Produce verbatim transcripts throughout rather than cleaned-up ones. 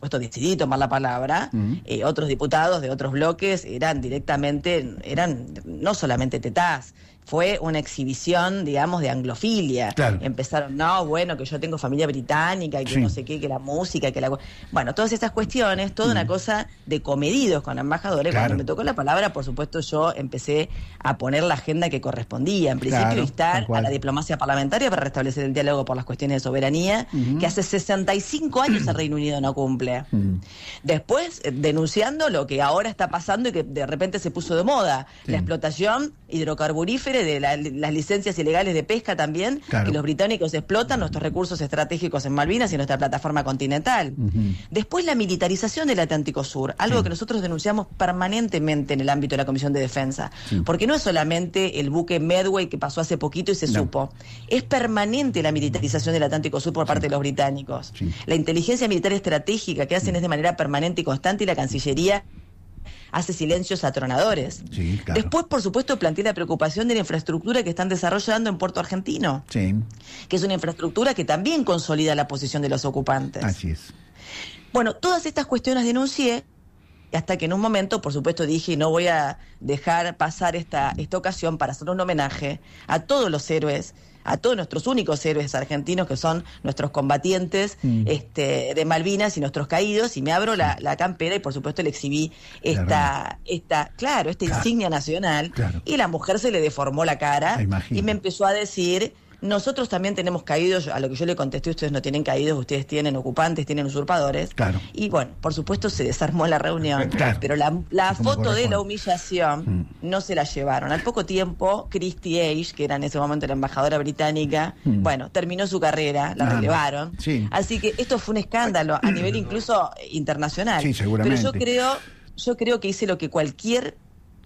supuesto decidí tomar la palabra, uh-huh. eh, otros diputados de otros bloques eran directamente, eran no solamente tetás, fue una exhibición, digamos, de anglofilia. Claro. Empezaron, no, bueno, que yo tengo familia británica, que sí. no sé qué, que la música, que la... Bueno, todas esas cuestiones, toda mm. una cosa de comedidos con embajadores. Claro. Cuando me tocó la palabra, por supuesto, yo empecé a poner la agenda que correspondía. En principio, claro, instar a la diplomacia parlamentaria para restablecer el diálogo por las cuestiones de soberanía, mm. que hace sesenta y cinco años el Reino Unido no cumple. Mm. Después, denunciando lo que ahora está pasando y que de repente se puso de moda, sí. la explotación hidrocarburífera, de la, las licencias ilegales de pesca también, claro. que los británicos explotan nuestros recursos estratégicos en Malvinas y nuestra plataforma continental. Uh-huh. Después la militarización del Atlántico Sur, algo sí. que nosotros denunciamos permanentemente en el ámbito de la Comisión de Defensa, sí. porque no es solamente el buque Medway que pasó hace poquito y se no. supo, es permanente la militarización del Atlántico Sur por parte sí. de los británicos. Sí. La inteligencia militar estratégica que hacen sí. es de manera permanente y constante, y la Cancillería hace silencios atronadores. Sí, claro. Después, por supuesto, planteé la preocupación de la infraestructura que están desarrollando en Puerto Argentino, sí. que es una infraestructura que también consolida la posición de los ocupantes. Así es. Bueno, todas estas cuestiones denuncié, hasta que en un momento, por supuesto, dije, no voy a dejar pasar esta, esta ocasión para hacer un homenaje a todos los héroes, a todos nuestros únicos héroes argentinos, que son nuestros combatientes mm. este, de Malvinas y nuestros caídos, y me abro sí. la, la campera y por supuesto le exhibí esta, claro. esta, claro, esta claro. insignia nacional, claro. y la mujer se le deformó la cara y me empezó a decir, nosotros también tenemos caídos. A lo que yo le contesté, ustedes no tienen caídos, ustedes tienen ocupantes, tienen usurpadores. Claro. Y bueno, por supuesto se desarmó la reunión, claro. pero la, la foto de la humillación mm. no se la llevaron. Al poco tiempo, Christy Age, que era en ese momento la embajadora británica, mm. bueno, terminó su carrera, la ah, relevaron. Sí. Así que esto fue un escándalo a nivel incluso internacional. Sí, seguramente. Pero yo creo, yo creo que hice lo que cualquier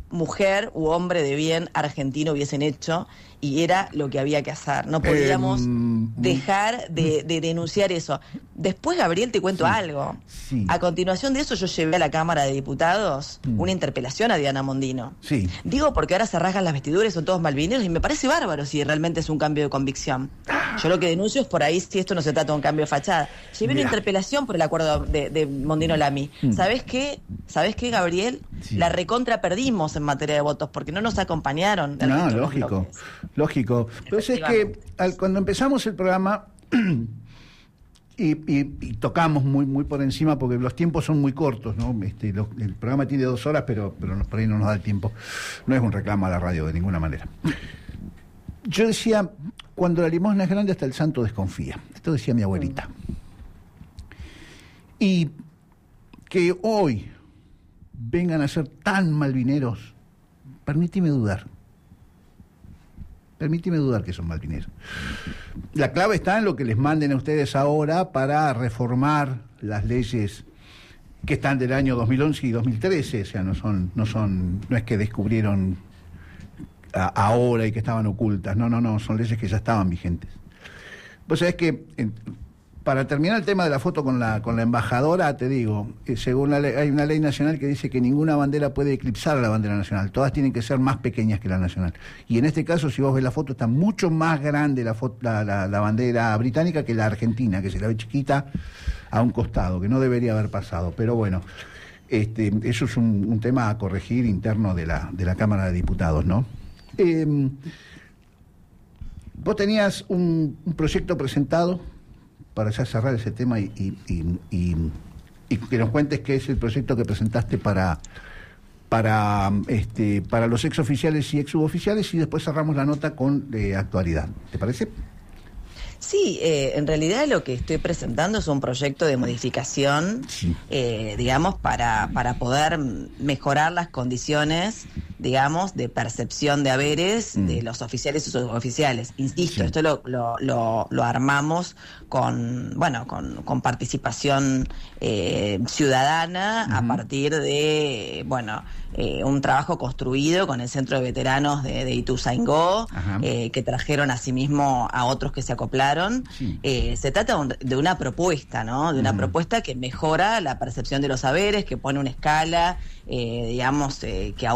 mujer u hombre de bien argentino hubiesen hecho, y era lo que había que hacer. No podíamos eh, dejar de, de denunciar eso. Después, Gabriel, te cuento sí, algo. Sí. A continuación de eso, yo llevé a la Cámara de Diputados mm. una interpelación a Diana Mondino. Sí. Digo porque ahora se rasgan las vestiduras, son todos malvineros, y me parece bárbaro si realmente es un cambio de convicción. Yo lo que denuncio es por ahí si esto no se trata de un cambio de fachada. Llevé Mirá. una interpelación por el acuerdo de, de Mondino-Lamy. Mm. ¿Sabés qué? ¿Sabés qué, Gabriel? Sí. La recontra perdimos en materia de votos porque no nos acompañaron. No, lógico. Lógico. Pero es que al, cuando empezamos el programa y, y, y tocamos muy muy por encima porque los tiempos son muy cortos, ¿no? Este, lo, el programa tiene dos horas, pero, pero nos, por ahí no nos da el tiempo. No es un reclamo a la radio de ninguna manera. Yo decía, cuando la limosna es grande hasta el santo desconfía. Esto decía mi abuelita. Y que hoy vengan a ser tan malvineros, permíteme dudar. Permíteme dudar que son malvineros. La clave está en lo que les manden a ustedes ahora para reformar las leyes que están del año dos mil once y dos mil trece. O sea, no son, no son, no es que descubrieron a, ahora y que estaban ocultas. No, no, no, son leyes que ya estaban vigentes. Vos sabés que, en, para terminar el tema de la foto con la con la embajadora, te digo, eh, según la ley, hay una ley nacional que dice que ninguna bandera puede eclipsar a la bandera nacional, todas tienen que ser más pequeñas que la nacional. Y en este caso, si vos ves la foto, está mucho más grande la, foto, la, la, la bandera británica que la argentina, que se la ve chiquita a un costado, que no debería haber pasado. Pero bueno, este, eso es un, un tema a corregir interno de la, de la Cámara de Diputados, ¿no? Eh, vos tenías un, un proyecto presentado para ya cerrar ese tema y, y, y, y, y que nos cuentes qué es el proyecto que presentaste para para este para los exoficiales y exsuboficiales, y después cerramos la nota con eh, actualidad. ¿Te parece? Sí, eh, en realidad lo que estoy presentando es un proyecto de modificación, sí. eh, digamos, para, para poder mejorar las condiciones, digamos, de percepción de haberes mm. de los oficiales y suboficiales. Insisto, sí. esto lo, lo, lo, lo armamos con, bueno, con, con participación eh, ciudadana, uh-huh. a partir de, bueno, eh, un trabajo construido con el Centro de Veteranos de, de Ituzaingó, eh, que trajeron asimismo a otros que se acoplaron. Sí. Eh, se trata un, de una propuesta, ¿no? De una uh-huh. propuesta que mejora la percepción de los haberes, que pone una escala, eh, digamos, eh, que aumenta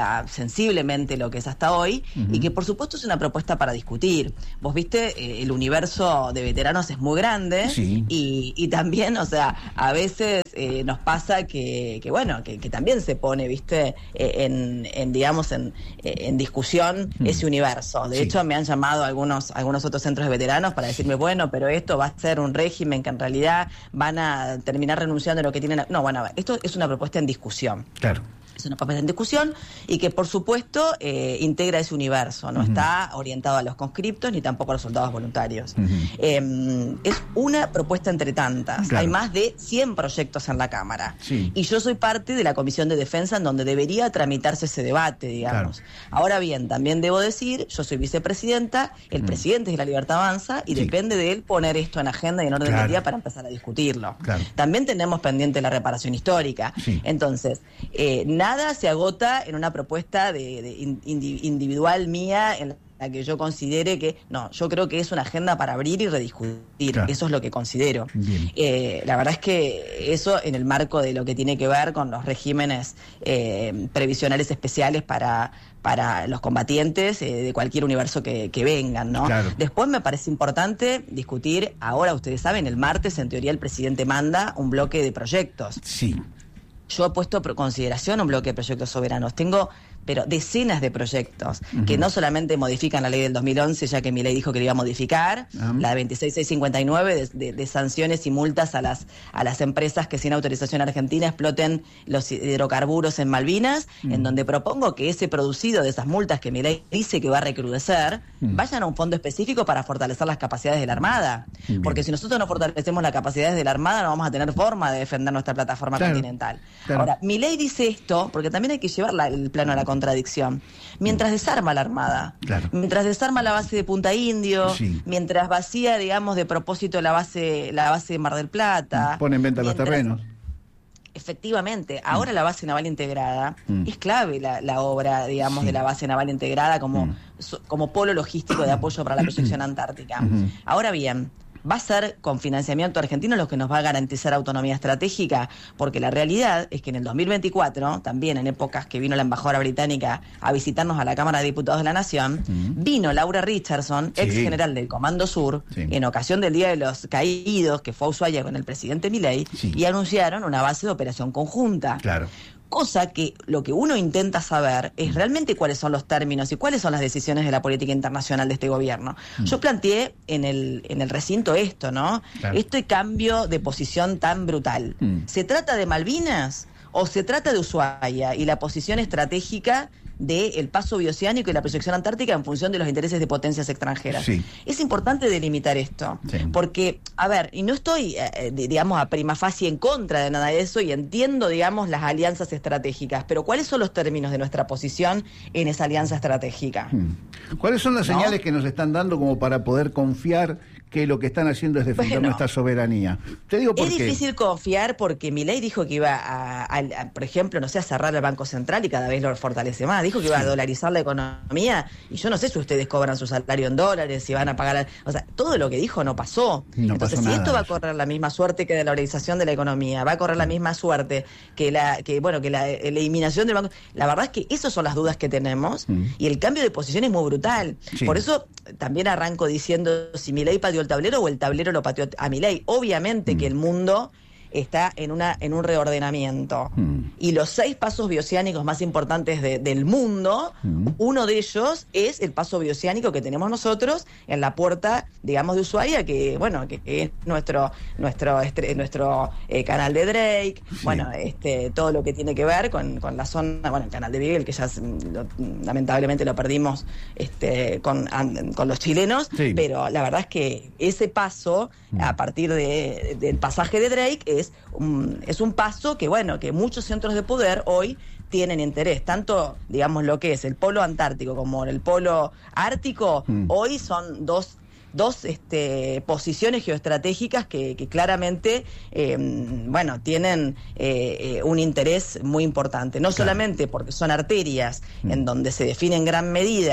cambia sensiblemente lo que es hasta hoy, uh-huh. y que por supuesto es una propuesta para discutir. Vos viste, eh, el universo de veteranos es muy grande, sí. y, y también, o sea, a veces eh, nos pasa que, que bueno, que, que también se pone, viste, eh, en, en, digamos, en, eh, en discusión uh-huh. ese universo. De sí. hecho, me han llamado algunos, algunos otros centros de veteranos para decirme, bueno, pero esto va a ser un régimen que en realidad van a terminar renunciando a lo que tienen. No, bueno, esto es una propuesta en discusión. Claro. Es una propuesta en discusión y que, por supuesto, eh, integra ese universo. No uh-huh. está orientado a los conscriptos ni tampoco a los soldados voluntarios. Uh-huh. Eh, es una propuesta entre tantas. Claro. Hay más de cien proyectos en la Cámara. Sí. Y yo soy parte de la Comisión de Defensa en donde debería tramitarse ese debate, digamos. Claro. Ahora bien, también debo decir, yo soy vicepresidenta, el uh-huh. presidente es de La Libertad Avanza y sí. depende de él poner esto en agenda y en orden claro. del día para empezar a discutirlo. Claro. También tenemos pendiente la reparación histórica. Sí. Entonces, eh, nada se agota en una propuesta de, de individual mía en la que yo considere que, no, yo creo que es una agenda para abrir y rediscutir, claro. eso es lo que considero. Eh, la verdad es que eso en el marco de lo que tiene que ver con los regímenes eh, previsionales especiales para, para los combatientes eh, de cualquier universo que, que vengan, ¿no? Claro. Después me parece importante discutir, ahora ustedes saben, el martes en teoría el presidente manda un bloque de proyectos. Sí. Yo he puesto en consideración un bloque de proyectos soberanos. Tengo, pero decenas de proyectos uh-huh. que no solamente modifican la ley del dos mil once, ya que mi ley dijo que la iba a modificar, uh-huh. la de veintiséis mil seiscientos cincuenta y nueve de, de, de sanciones y multas a las a las empresas que sin autorización argentina exploten los hidrocarburos en Malvinas, uh-huh. en donde propongo que ese producido de esas multas que mi ley dice que va a recrudecer, uh-huh. vayan a un fondo específico para fortalecer las capacidades de la Armada. Uh-huh. Porque si nosotros no fortalecemos las capacidades de la Armada, no vamos a tener forma de defender nuestra plataforma claro. continental. Claro. Ahora, mi ley dice esto, porque también hay que llevar la, el plano a la contradicción. Mientras desarma la Armada, claro. mientras desarma la base de Punta Indio, sí. mientras vacía, digamos, de propósito la base la base de Mar del Plata. Pone en venta mientras, los terrenos. Efectivamente, ahora mm. la base naval integrada, mm. es clave la, la obra, digamos, sí. de la base naval integrada como, mm. so, como polo logístico de apoyo para la proyección antártica. Mm-hmm. Ahora bien, va a ser con financiamiento argentino lo que nos va a garantizar autonomía estratégica, porque la realidad es que en el dos mil veinticuatro, también en épocas que vino la embajadora británica a visitarnos a la Cámara de Diputados de la Nación, uh-huh. vino Laura Richardson, sí. ex general del Comando Sur, sí. en ocasión del Día de los Caídos, que fue a Ushuaia con el presidente Milei, sí. y anunciaron una base de operación conjunta. Claro. Cosa que lo que uno intenta saber es realmente cuáles son los términos y cuáles son las decisiones de la política internacional de este gobierno. Mm. Yo planteé en el en el recinto esto, ¿no? Claro. Este cambio de posición tan brutal. Mm. ¿Se trata de Malvinas o se trata de Ushuaia y la posición estratégica del paso bioceánico y la proyección antártica en función de los intereses de potencias extranjeras? Sí. Es importante delimitar esto, sí. porque, a ver, y no estoy, eh, digamos, a prima facie en contra de nada de eso y entiendo, digamos, las alianzas estratégicas, pero ¿cuáles son los términos de nuestra posición en esa alianza estratégica? ¿Cuáles son las ¿No? señales que nos están dando como para poder confiar que lo que están haciendo es defender bueno, nuestra soberanía? Te digo por es qué. difícil confiar porque Milei dijo que iba a, a, a, por ejemplo, no sé, a cerrar el Banco Central y cada vez lo fortalece más. Dijo que iba a dolarizar la economía y yo no sé si ustedes cobran su salario en dólares, si van a pagar... O sea, todo lo que dijo no pasó. No Entonces, pasó si nada. esto va a correr la misma suerte que de la dolarización de la economía, va a correr la misma suerte que la que bueno que la eliminación del banco... La verdad es que esas son las dudas que tenemos mm. y el cambio de posición es muy brutal. Sí. Por eso también arranco diciendo si Milei pateó el tablero o el tablero lo pateó a Milei. Obviamente mm. que el mundo está en una en un reordenamiento. Mm. Y los seis pasos bioceánicos más importantes de, del mundo, mm. uno de ellos es el paso bioceánico que tenemos nosotros en la puerta, digamos, de Ushuaia, que bueno, que es nuestro nuestro estre, nuestro eh, canal de Drake, sí. bueno, este todo lo que tiene que ver con, con la zona, bueno, el canal de Beagle, que ya lo, lamentablemente lo perdimos este con, con los chilenos, sí. pero la verdad es que ese paso, mm. a partir de, del pasaje de Drake, es Un, es un paso que, bueno, que muchos centros de poder hoy tienen interés, tanto, digamos, lo que es el polo antártico como el polo ártico, mm. hoy son dos dos este, posiciones geoestratégicas que, que claramente, eh, bueno, tienen eh, eh, un interés muy importante, no claro. solamente porque son arterias mm. en donde se define en gran medida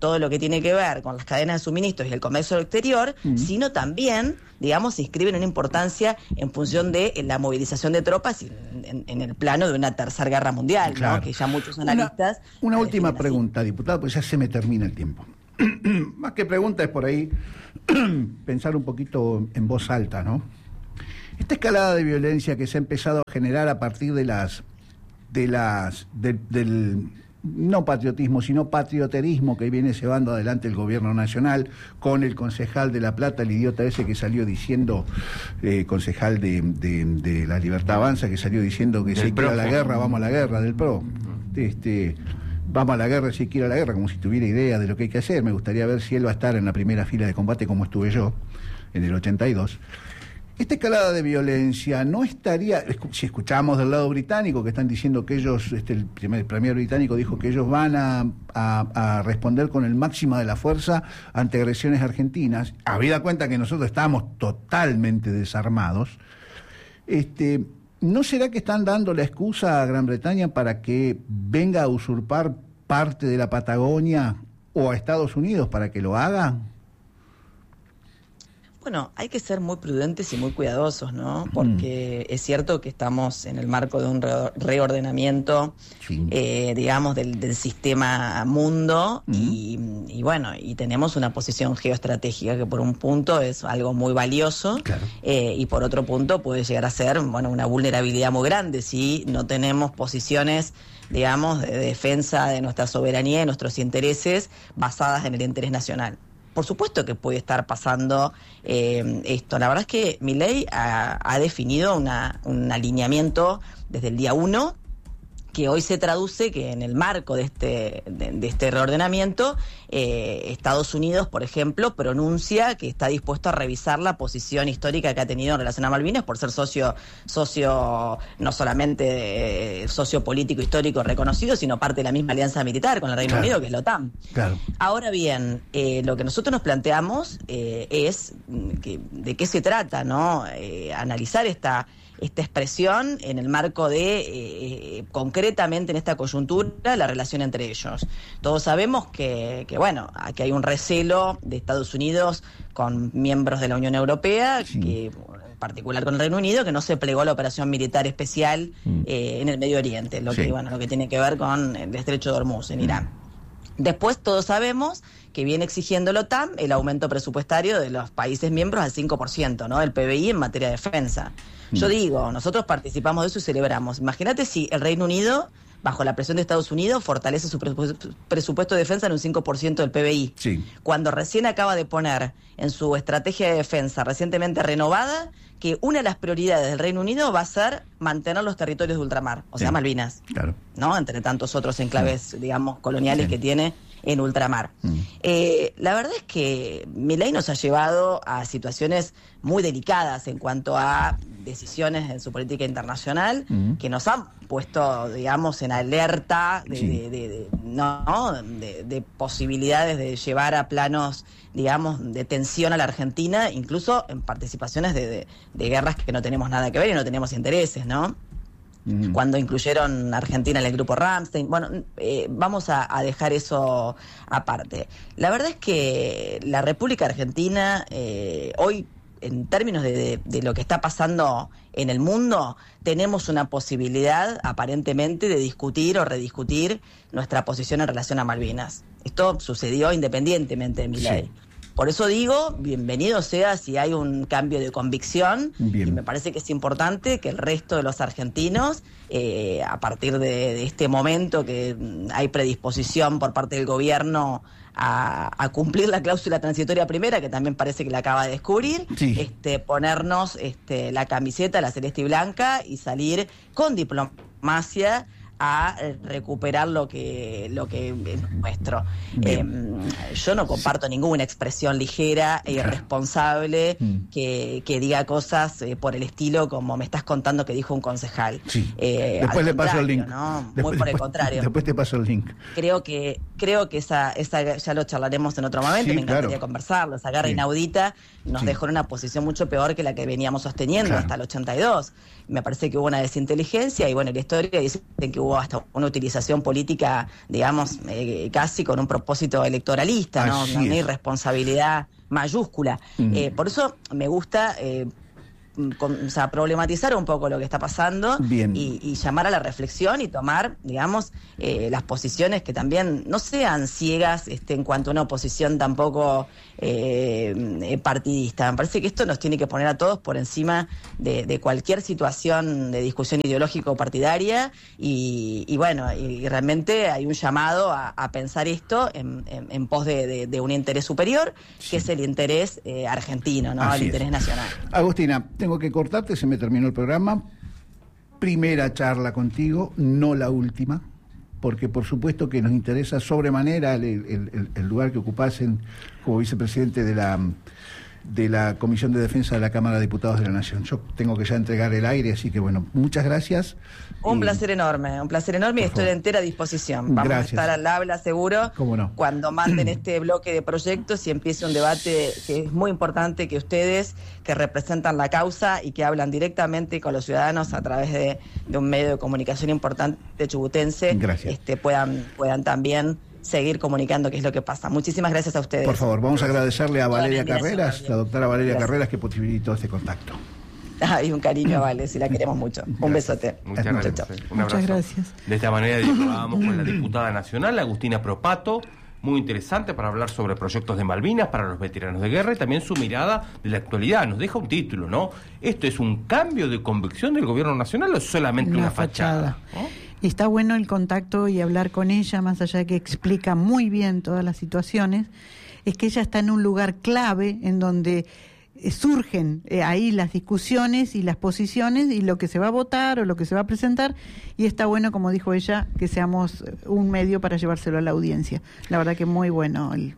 todo lo que tiene que ver con las cadenas de suministros y el comercio exterior, mm. sino también, digamos, se inscribe en una importancia en función de la movilización de tropas en, en, en el plano de una tercera guerra mundial, claro. ¿no? Que ya muchos analistas... Una, una última pregunta, así. Diputado, pues ya se me termina el tiempo. Más que pregunta es por ahí pensar un poquito en voz alta, ¿no? Esta escalada de violencia que se ha empezado a generar a partir de las... de las de, del no patriotismo, sino patrioterismo que viene llevando adelante el gobierno nacional, con el concejal de La Plata, el idiota ese que salió diciendo, eh, concejal de, de, de La Libertad Avanza, que salió diciendo que si hay que ir a la guerra, vamos a la guerra, del P R O. Este, vamos a la guerra, si hay que ir a la guerra, como si tuviera idea de lo que hay que hacer. Me gustaría ver si él va a estar en la primera fila de combate como estuve yo, en el ochenta y dos. Esta escalada de violencia no estaría, si escuchamos del lado británico que están diciendo que ellos, este, el primer premier británico dijo que ellos van a, a, a responder con el máximo de la fuerza ante agresiones argentinas, habida cuenta que nosotros estábamos totalmente desarmados, este, ¿no será que están dando la excusa a Gran Bretaña para que venga a usurpar parte de la Patagonia o a Estados Unidos para que lo haga? Bueno, hay que ser muy prudentes y muy cuidadosos, ¿no? Porque mm. es cierto que estamos en el marco de un re- reordenamiento, sí. eh, digamos, del, del sistema mundo mm. y, y bueno, y tenemos una posición geoestratégica que por un punto es algo muy valioso, claro. eh, y por otro punto puede llegar a ser, bueno, una vulnerabilidad muy grande si no tenemos posiciones, digamos, de defensa de nuestra soberanía y nuestros intereses basadas en el interés nacional. Por supuesto que puede estar pasando eh, esto. La verdad es que Milei ha, ha definido una, un alineamiento desde el día uno, que hoy se traduce que en el marco de este de, de este reordenamiento, eh, Estados Unidos, por ejemplo, pronuncia que está dispuesto a revisar la posición histórica que ha tenido en relación a Malvinas por ser socio, socio no solamente eh, socio político histórico reconocido, sino parte de la misma alianza militar con el Reino claro. Unido, que es la OTAN. Claro. Ahora bien, eh, lo que nosotros nos planteamos eh, es que, de qué se trata, ¿no? Eh, analizar esta esta expresión en el marco de, eh, concretamente en esta coyuntura, la relación entre ellos. Todos sabemos que, que, bueno, aquí hay un recelo de Estados Unidos con miembros de la Unión Europea, sí. que, en particular con el Reino Unido, que no se plegó a la operación militar especial mm. eh, en el Medio Oriente, lo sí. que, bueno, lo que tiene que ver con el estrecho de Hormuz en mm. Irán. Después todos sabemos que viene exigiendo la OTAN el aumento presupuestario de los países miembros al cinco por ciento, ¿no? del P B I en materia de defensa. Yo digo, nosotros participamos de eso y celebramos. Imagínate si el Reino Unido, bajo la presión de Estados Unidos, fortalece su presupuesto de defensa en un cinco por ciento del P B I. Sí. Cuando recién acaba de poner en su estrategia de defensa recientemente renovada que una de las prioridades del Reino Unido va a ser mantener los territorios de ultramar, o sea, sí. Malvinas, claro. ¿no? Entre tantos otros enclaves, sí. digamos, coloniales sí. que tiene en ultramar. Mm. Eh, la verdad es que Milei nos ha llevado a situaciones muy delicadas en cuanto a decisiones en su política internacional mm. que nos han puesto, digamos, en alerta de, sí. de, de, de, no, de, de posibilidades de llevar a planos, digamos, de tensión a la Argentina, incluso en participaciones de, de, de guerras que no tenemos nada que ver y no tenemos intereses, ¿no? Mm. Cuando incluyeron a Argentina en el grupo Ramstein. Bueno, eh, vamos a, a dejar eso aparte. La verdad es que la República Argentina eh, hoy, en términos de, de, de lo que está pasando en el mundo, tenemos una posibilidad aparentemente de discutir o rediscutir nuestra posición en relación a Malvinas. Esto sucedió independientemente de Milei. Sí. Por eso digo, bienvenido sea si hay un cambio de convicción. Bien. Y me parece que es importante que el resto de los argentinos, eh, a partir de, de este momento que hay predisposición por parte del gobierno a, a cumplir la cláusula transitoria primera, que también parece que la acaba de descubrir, sí. este, ponernos este, la camiseta, la celeste y blanca, y salir con diplomacia a recuperar lo que lo que es nuestro. Eh, yo no comparto sí. ninguna expresión ligera e irresponsable mm. que, que diga cosas eh, por el estilo como me estás contando que dijo un concejal. Sí. Eh, después le paso el link. ¿no? Después, Muy por después, el contrario. Después te paso el link. Creo que creo que esa, esa ya lo charlaremos en otro momento, sí, me encantaría claro. conversarlo. Esa guerra sí. inaudita nos sí. dejó en una posición mucho peor que la que veníamos sosteniendo claro. hasta el ochenta y dos. Me parece que hubo una desinteligencia y bueno, la historia dice que hubo hubo hasta una utilización política, digamos, eh, casi con un propósito electoralista, ¿no? Así Una es. irresponsabilidad mayúscula. Mm. Eh, por eso me gusta eh, con, o sea, problematizar un poco lo que está pasando y, y llamar a la reflexión y tomar, digamos, eh, las posiciones que también no sean ciegas este, en cuanto a una oposición tampoco eh, partidista. Me parece que esto nos tiene que poner a todos por encima de, de cualquier situación de discusión ideológica o partidaria y, y bueno, y, y realmente hay un llamado a, a pensar esto en, en, en pos de, de, de un interés superior, sí. que es el interés eh, argentino, ¿no? Así el interés es. nacional. Agustina, tengo que cortarte, se me terminó el programa. Primera charla contigo, no la última, porque por supuesto que nos interesa sobremanera el, el, el, el lugar que ocupás en, como vicepresidente de la, de la Comisión de Defensa de la Cámara de Diputados de la Nación. Yo tengo que ya entregar el aire, así que bueno, muchas gracias. Un y... placer enorme, un placer enorme y estoy de entera disposición. Vamos Gracias. a estar al habla seguro. ¿Cómo no? Cuando manden este bloque de proyectos y empiece un debate que es muy importante que ustedes, que representan la causa y que hablan directamente con los ciudadanos a través de, de un medio de comunicación importante chubutense, este, puedan, puedan también seguir comunicando qué es lo que pasa. Muchísimas gracias a ustedes. Por favor, vamos a agradecerle a Valeria Carreras, gracias. la doctora Valeria Gracias. Carreras, que posibilitó este contacto. Ay, un cariño, Vale, si la queremos mucho. Un besote. Muchas gracias. Chau, chau. Un abrazo. Muchas gracias. De esta manera dialogábamos con la diputada nacional, Agustina Propato, muy interesante para hablar sobre proyectos de Malvinas para los veteranos de guerra y también su mirada de la actualidad. Nos deja un título, ¿no? ¿Esto es un cambio de convicción del gobierno nacional o es solamente una, una fachada? fachada? ¿no? Y está bueno el contacto y hablar con ella, más allá de que explica muy bien todas las situaciones, es que ella está en un lugar clave en donde surgen eh, ahí las discusiones y las posiciones y lo que se va a votar o lo que se va a presentar, y está bueno, como dijo ella, que seamos un medio para llevárselo a la audiencia. La verdad que muy bueno. El...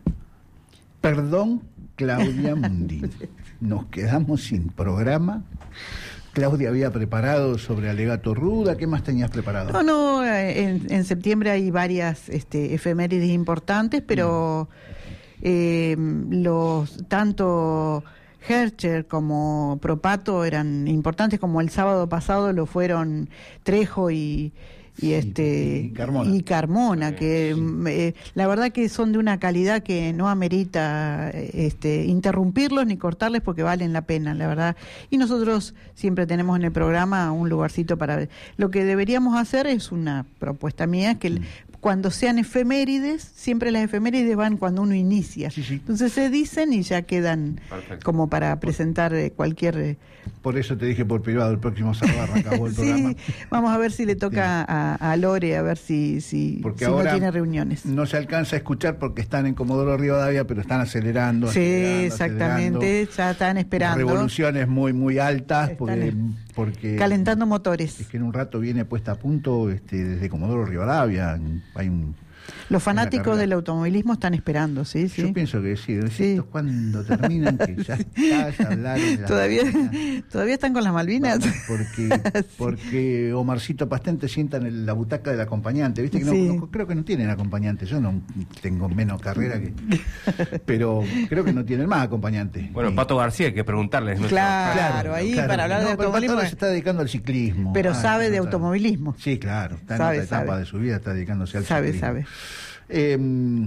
Perdón, Claudia Mundín. Nos quedamos sin programa. Claudia había preparado sobre alegato Ruda. ¿Qué más tenías preparado? No, no, en, en septiembre hay varias este, efemérides importantes, pero mm. eh, los tanto Hercher como Propato eran importantes, como el sábado pasado lo fueron Trejo y y este y Carmona, y Carmona sí, que sí. Eh, la verdad que son de una calidad que no amerita este interrumpirlos ni cortarles, porque valen la pena, la verdad. Y nosotros siempre tenemos en el programa un lugarcito para ver. Lo que deberíamos hacer es una propuesta mía, que mm. cuando sean efemérides, siempre las efemérides van cuando uno inicia. Sí, sí. Entonces se dicen y ya quedan Perfecto. Como para presentar cualquier... Por eso te dije por privado, el próximo sábado arrancamos el sí, programa. Vamos a ver si le toca sí. a, a Lore, a ver si, si, porque si ahora no tiene reuniones. No se alcanza a escuchar porque están en Comodoro Rivadavia, pero están acelerando. Sí, acelerando, exactamente, acelerando. Ya están esperando. Revoluciones muy, muy altas, porque, porque... calentando motores. Es que en un rato viene puesta a punto este, desde Comodoro Rivadavia, hay un... Los fanáticos del automovilismo están esperando, ¿sí? sí. Yo pienso que sí. sí. Cuando terminan, que ya estás a hablar de las ¿Todavía, ¿Todavía están con las Malvinas? Vamos, porque, sí. porque Omarcito Pastén sienta en la butaca del acompañante. ¿Viste? Que no, sí. no, creo que no tienen acompañante. Yo no tengo menos carrera que... Pero creo que no tienen más acompañante. Bueno, sí. Pato García hay que preguntarle. Claro, claro, ahí claro. para hablar no, de automovilismo. Pato se está dedicando al ciclismo. Pero ah, sabe no, de sabe. automovilismo. Sí, claro. Está sabe, en otra etapa sabe. de su vida, está dedicándose al sabe, ciclismo. Sabe, sabe. Eh,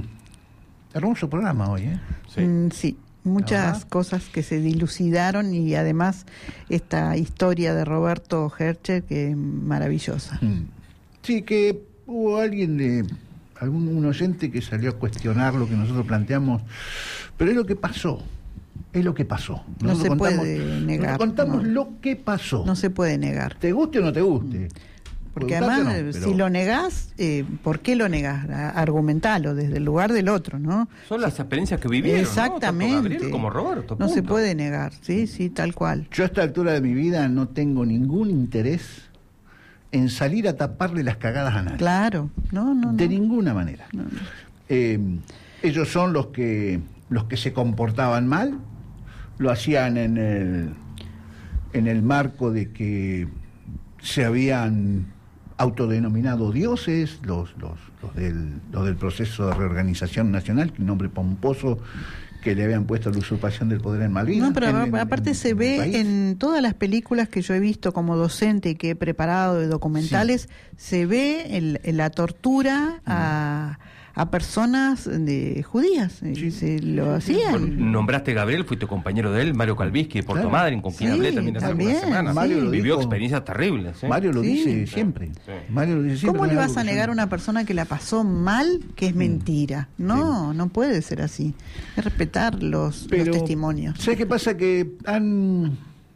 hermoso programa hoy, ¿eh? Sí, mm, sí. Muchas cosas que se dilucidaron y además esta historia de Roberto Hercher que es maravillosa. Mm. Sí, que hubo alguien de algún un oyente que salió a cuestionar lo que nosotros planteamos, pero es lo que pasó. Es lo que pasó. Nosotros no se contamos, puede negar. Contamos no. lo que pasó. No se puede negar. Te guste o no te guste. Mm. Porque además, no, pero... si lo negás, eh, ¿por qué lo negás? Argumentalo desde el lugar del otro, ¿no? Son las experiencias que vivieron, exactamente. ¿no? Tanto Gabriel como Roberto. No punto. se puede negar, sí, sí, tal cual. Yo a esta altura de mi vida no tengo ningún interés en salir a taparle las cagadas a nadie. Claro, no, no, de no. ninguna manera. No, no. Eh, ellos son los que los que se comportaban mal, lo hacían en el en el marco de que se habían autodenominado dioses, los, los, los, del, los del proceso de reorganización nacional, que un nombre pomposo que le habían puesto la usurpación del poder en Malvinas. No, pero en, a- en, aparte en, se en ve el país. en todas las películas que yo he visto como docente y que he preparado de documentales, se ve el, la tortura a, a personas de judías. Sí. Se lo hacían. Bueno, nombraste a Gabriel, fuiste compañero de él, Mario Calvisqui de Puerto Claro. Madryn, con quien Sí, hablé también hace también, algunas semanas. Mario lo Vivió dijo. experiencias terribles. ¿eh? Mario lo Sí. dice siempre. Sí. Mario lo dice siempre. ¿Cómo le no es vas algo a que negar yo- a una persona que la pasó mal que es mentira? No, no puede ser así. Es respetar los, Pero, los testimonios. ¿sabes qué pasa? Que han,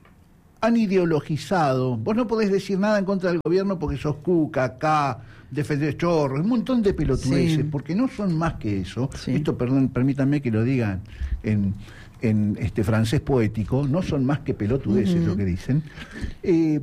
han ideologizado. Vos no podés decir nada en contra del gobierno porque sos cuca, acá, defender chorros, un montón de pelotudeces, Sí. porque no son más que eso. Sí. Esto, perdón, permítanme que lo digan en, en este francés poético, no son más que pelotudeces Ujú. lo que dicen. Eh,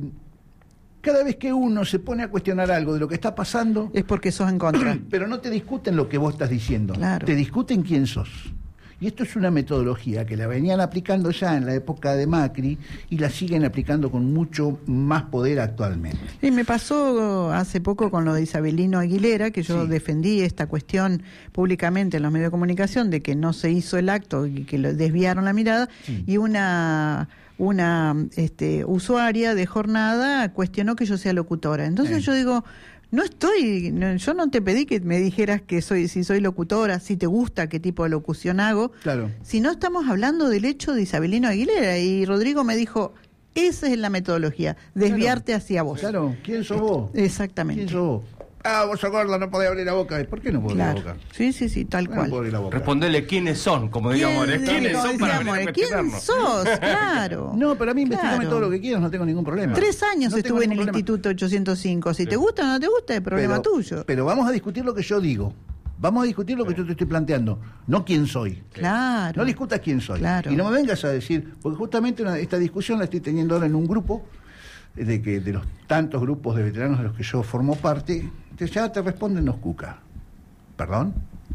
cada vez que uno se pone a cuestionar algo de lo que está pasando, Es porque sos en contra. pero no te discuten lo que vos estás diciendo, Claro. te discuten quién sos. Y esto es una metodología que la venían aplicando ya en la época de Macri y la siguen aplicando con mucho más poder actualmente. Y me pasó hace poco con lo de Isabelino Aguilera, que yo Sí. defendí esta cuestión públicamente en los medios de comunicación de que no se hizo el acto y que lo desviaron la mirada, Sí. y una una este, usuaria de Jornada cuestionó que yo sea locutora. Entonces Eh. yo digo, no estoy, no, yo no te pedí que me dijeras que soy, si soy locutora, si te gusta, qué tipo de locución hago, Claro. si no estamos hablando del hecho de Isabelino Aguilera. Y Rodrigo me dijo, esa es la metodología, desviarte hacia vos. Claro, ¿quién sos vos? Exactamente. ¿Quién sos vos? Ah, vos sos gorda, no podés abrir la boca. ¿Por qué no podés abrir la Claro. boca? Sí, sí, sí, tal ¿Por qué no cual. podés abrir la boca? Respondele quiénes son, como digamos, ¿Quién, quiénes como son para decíamos, venir a ¿quién cuestionarnos. sos? Claro. No, pero a mí investigame Claro. todo lo que quieras, no tengo ningún problema. Tres años No tengo estuve en el ningún problema. Instituto ochocientos cinco. Si te gusta o no te gusta, es problema Pero- tuyo. Pero vamos a discutir lo que yo digo. Vamos a discutir lo que yo te estoy planteando, no quién soy. Claro. No discutas quién soy. Claro. Y no me vengas a decir, porque justamente una- esta discusión la estoy teniendo ahora en un grupo, de que de los tantos grupos de veteranos de los que yo formo parte, te- ya te responden los cuca. ¿Perdón?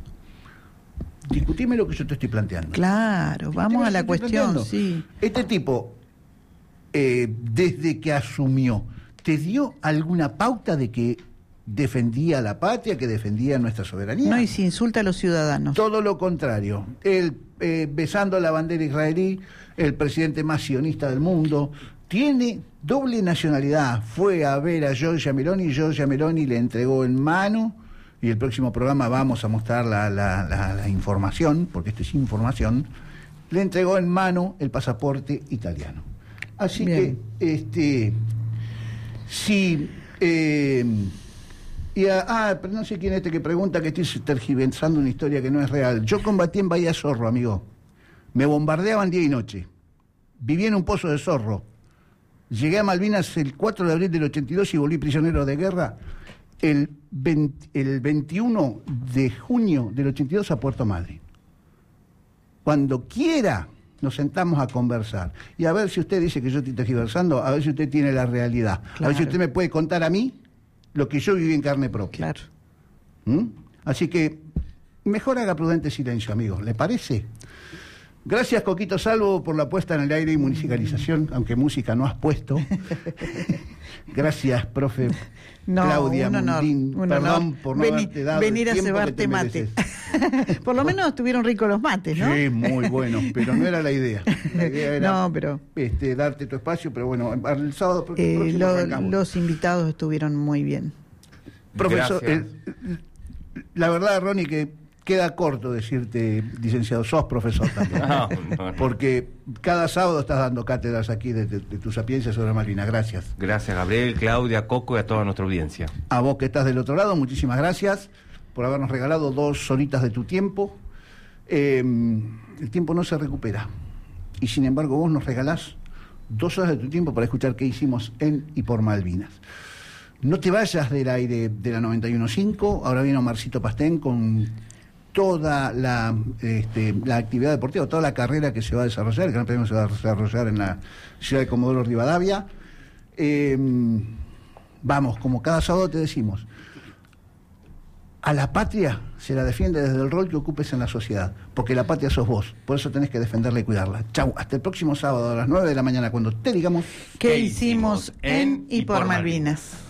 Discutime lo que yo te estoy planteando. Claro, Discutime vamos lo a que la te estoy cuestión, planteando. sí. Este tipo, eh, desde que asumió, ¿te dio alguna pauta de que defendía la patria, que defendía nuestra soberanía? No, y si insulta a los ciudadanos. Todo lo contrario. Él eh, besando la bandera israelí, el presidente más sionista del mundo, tiene doble nacionalidad. Fue a ver a Giorgia Meloni y Giorgia Meloni le entregó en mano, y el próximo programa vamos a mostrar la, la, la, la información, porque esto es información, le entregó en mano el pasaporte italiano. Así Bien. que, este, si... eh, y a- ah, pero no sé quién es este que pregunta que estoy tergiversando una historia que no es real. Yo combatí en Bahía Zorro, amigo. Me bombardeaban día y noche. Viví en un pozo de zorro. Llegué a Malvinas el cuatro de abril del ochenta y dos y volví prisionero de guerra el, veinte el veintiuno de junio del ochenta y dos a Puerto Madryn. Cuando quiera nos sentamos a conversar. Y a ver si usted dice que yo estoy tergiversando, a ver si usted tiene la realidad. A ver Claro. si usted me puede contar a mí lo que yo viví en carne propia. Claro. ¿Mm? Así que mejor haga prudente silencio, amigos. ¿Le parece? Gracias, Coquito Salvo, por la puesta en el aire y musicalización, aunque música no has puesto. Gracias, profe No, Claudia un honor, Mundín. un Perdón honor. por no Veni- haberte dado venir el a tiempo que cebarte te mate. mereces. Por lo menos estuvieron ricos los mates, ¿no? Sí, muy bueno, pero no era la idea. La idea era No, pero- este, darte tu espacio, pero bueno, el sábado pr- Eh, próximo lo- arrancamos. los invitados estuvieron muy bien. Profesor, Gracias. eh, la verdad, Ronnie, que queda corto decirte, licenciado, sos profesor también. No, no, no. Porque cada sábado estás dando cátedras aquí de, de, de tu sapiencia sobre Malvinas. Gracias. Gracias, Gabriel, Claudia, Coco y a toda nuestra audiencia. A vos que estás del otro lado, muchísimas gracias por habernos regalado dos horitas de tu tiempo. Eh, el tiempo no se recupera. Y sin embargo, vos nos regalás dos horas de tu tiempo para escuchar qué hicimos en y por Malvinas. No te vayas del aire de la noventa y uno punto cinco. Ahora viene Omarcito Pastén con toda la, este, la actividad deportiva, toda la carrera que se va a desarrollar. El Gran Premio se va a desarrollar en la ciudad de Comodoro Rivadavia. Eh, vamos, como cada sábado te decimos, a la patria se la defiende desde el rol que ocupes en la sociedad, porque la patria sos vos, por eso tenés que defenderla y cuidarla. Chau, hasta el próximo sábado a las nueve de la mañana, cuando te digamos... ¿Qué hicimos en y por Malvinas?